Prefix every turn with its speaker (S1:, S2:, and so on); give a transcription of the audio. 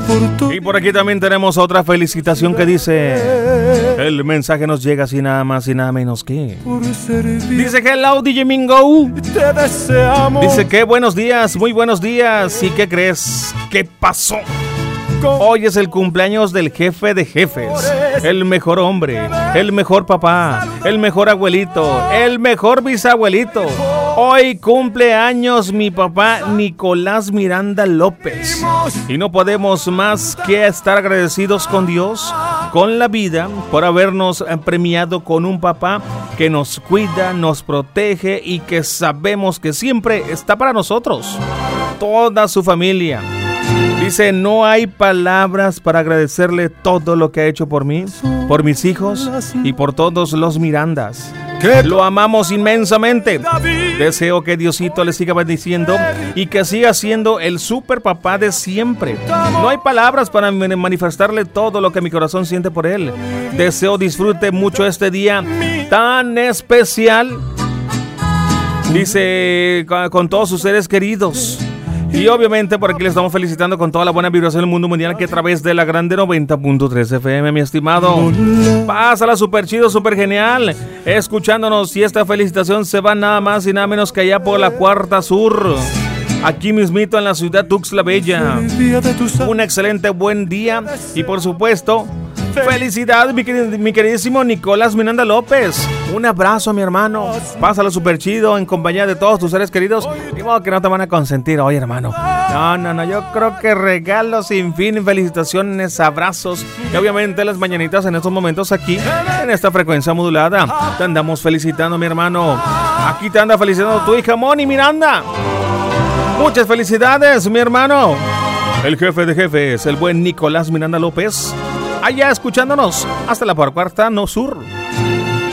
S1: Y por aquí también tenemos otra felicitación que dice: el mensaje nos llega sin nada más y nada menos que dice: hello DJ Mingo. Dice que buenos días, muy buenos días. ¿Y qué crees? ¿Qué pasó? Hoy es el cumpleaños del jefe de jefes, el mejor hombre, el mejor papá, el mejor abuelito, el mejor bisabuelito. Hoy cumple años mi papá Nicolás Miranda López. Y no podemos más que estar agradecidos con Dios, con la vida, por habernos premiado con un papá que nos cuida, nos protege y que sabemos que siempre está para nosotros, toda su familia. Dice: no hay palabras para agradecerle todo lo que ha hecho por mí, por mis hijos y por todos los Mirandas. Lo amamos inmensamente. Deseo que Diosito le siga bendiciendo y que siga siendo el super papá de siempre. No hay palabras para manifestarle todo lo que mi corazón siente por él. Deseo disfrute mucho este día tan especial. Dice: con todos sus seres queridos. Y obviamente por aquí le estamos felicitando con toda la buena vibración del mundo mundial, que a través de la grande 90.3 FM, mi estimado. Pásala súper chido, súper genial, escuchándonos. Y esta felicitación se va nada más y nada menos que allá por la Cuarta Sur, aquí mismito en la ciudad Tuxtla Bella. Un excelente buen día y por supuesto felicidades mi queridísimo Nicolás Miranda López. Un abrazo, mi hermano. Pásalo súper chido en compañía de todos tus seres queridos. Ni modo que no te van a consentir hoy, hermano. No, yo creo que regalos sin fin, felicitaciones, abrazos y obviamente las mañanitas en estos momentos aquí en esta frecuencia modulada. Te andamos felicitando, mi hermano. Aquí te anda felicitando tu hija Moni Miranda. Muchas felicidades, mi hermano. El jefe de jefes, el buen Nicolás Miranda López, allá escuchándonos hasta la Cuarta Sur.